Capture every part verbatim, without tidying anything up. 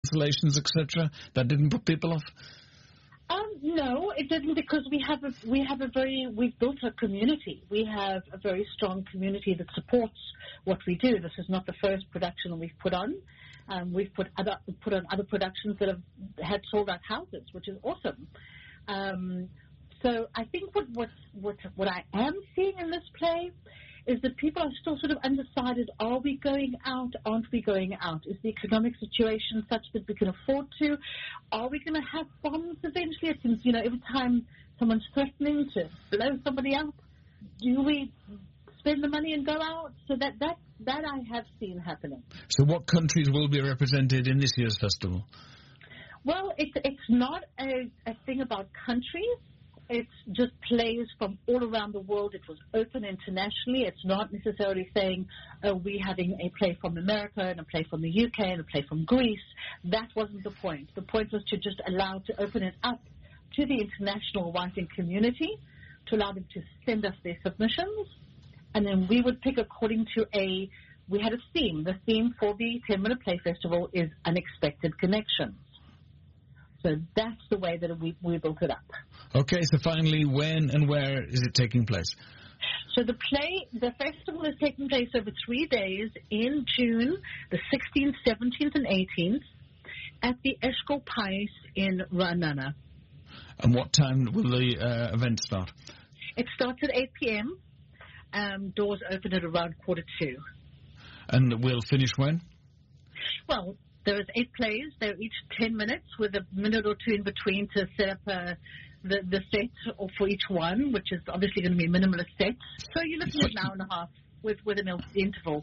cancellations, et cetera? That didn't put people off? Um, no, it didn't, because we have a we have a very we've built a community. We have a very strong community that supports what we do. This is not the first production we've put on. Um, we've put other put on other productions that have had sold out houses, which is awesome. Um, so I think what what what what I am seeing in this play is that people are still sort of undecided. Are we going out? Aren't we going out? Is the economic situation such that we can afford to? Are we going to have bombs eventually? It seems, you know, every time someone's threatening to blow somebody up, do we spend the money and go out? So that, that, that I have seen happening. So what countries will be represented in this year's festival? Well, it's, it's not a, a thing about countries. It's just plays from all around the world. It was open internationally. It's not necessarily saying, oh, we're having a play from America and a play from the U K and a play from Greece. That wasn't the point. The point was to just allow to open it up to the international writing community, to allow them to send us their submissions, and then we would pick according to a, we had a theme. The theme for the ten-Minute Play Festival is Unexpected Connections. So that's the way that we, we built it up. Okay, so finally, when and where is it taking place? So the play, the festival is taking place over three days in June, the sixteenth, seventeenth, and eighteenth, at the Eshkol Pais in Ra'anana. And what time will the uh, event start? It starts at eight p.m. Um, doors open at around quarter two. And we'll finish when? Well, there's eight plays. They're each ten minutes with a minute or two in between to set up uh, the, the set or for each one, which is obviously going to be a minimalist set. So you're looking at an hour and a half with, with an interval.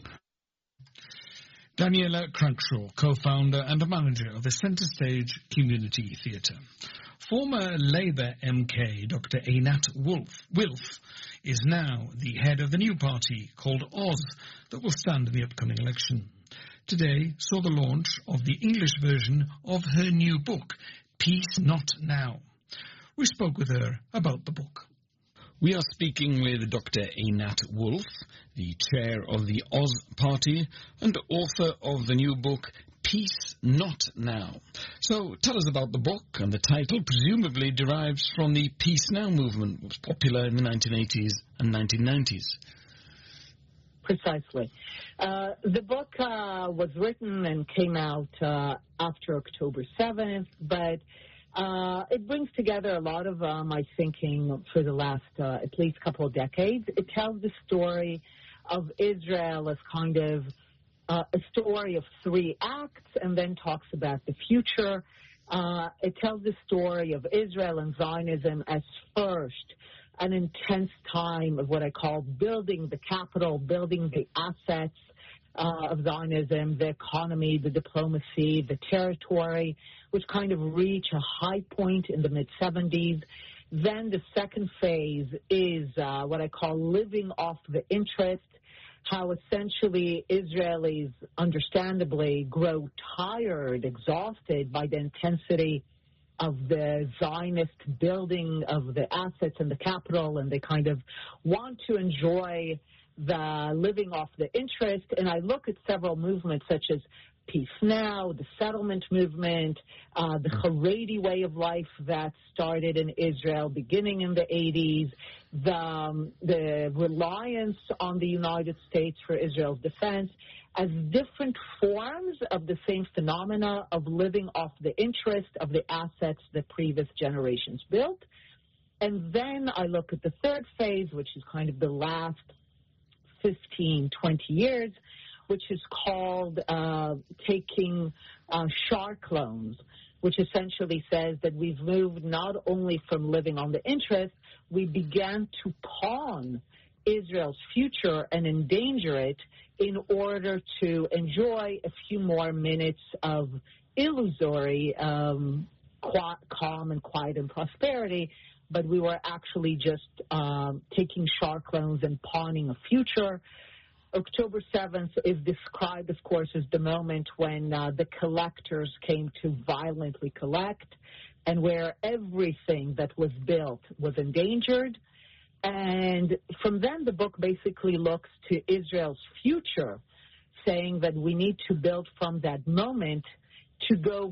Daniela Crankshaw, co-founder and a manager of the Centre Stage Community Theatre. Former Labour M K Doctor Einat Wolf, Wilf is now the head of the new party called Oz that will stand in the upcoming election. Today saw the launch of the English version of her new book, Peace Not Now. We spoke with her about the book. We are speaking with Doctor Einat Wolf, the chair of the Oz Party and author of the new book, Peace Not Now. So tell us about the book, and the title presumably derives from the Peace Now movement, which was popular in the nineteen eighties and nineteen nineties. Precisely. Uh, the book uh, was written and came out uh, after October seventh, but uh, it brings together a lot of uh, my thinking for the last uh, at least couple of decades. It tells the story of Israel as kind of uh, a story of three acts, and then talks about the future. Uh, it tells the story of Israel and Zionism as first an intense time of what I call building the capital, building the assets uh, of Zionism, the economy, the diplomacy, the territory, which kind of reach a high point in the mid-seventies. Then the second phase is uh, what I call living off the interest, how essentially Israelis understandably grow tired, exhausted by the intensity of the Zionist building of the assets and the capital, and they kind of want to enjoy the living off the interest. And I look at several movements such as Peace Now, the settlement movement, uh, the Haredi way of life that started in Israel beginning in the eighties, the, um, the reliance on the United States for Israel's defense, as different forms of the same phenomena of living off the interest of the assets that previous generations built. And then I look at the third phase, which is kind of the last fifteen, twenty years, which is called uh, taking uh, shark loans, which essentially says that we've moved not only from living on the interest, we began to pawn Israel's future and endanger it in order to enjoy a few more minutes of illusory um, qu- calm and quiet and prosperity, but we were actually just um, taking shark loans and pawning a future. October seventh is described, of course, as the moment when uh, the collectors came to violently collect, and where everything that was built was endangered. And from then, the book basically looks to Israel's future, saying that we need to build from that moment to go